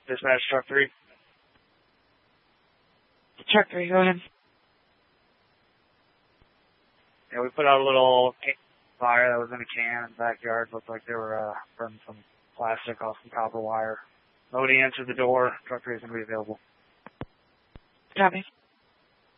Dispatch, truck 3. Truck 3, go ahead. Yeah, we put out a little fire that was in a can in the backyard. Looked like they were burning some plastic off some copper wire. Nobody answered the door. Truck 3 is going to be available. Copy.